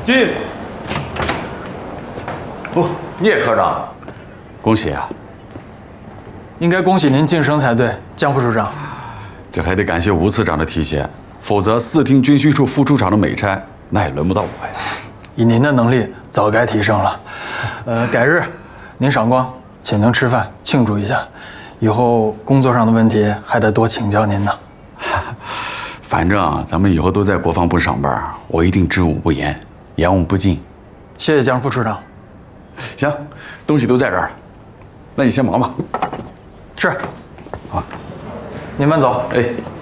进。哦，聂科长，恭喜啊！ 应该恭喜您晋升才对，江副处长。 这还得感谢吴次长的提携，否则4厅军需处副处长的美差，那也轮不到我呀。 以您的能力，早该提升了。改日您赏光，请您吃饭庆祝一下。以后工作上的问题还得多请教您呢。 反正咱们以后都在国防部上班，我一定知无不言，言无不尽。 谢谢江副处长。 行，东西都在这儿，那你先忙吧。 是。好，您慢走。 哎。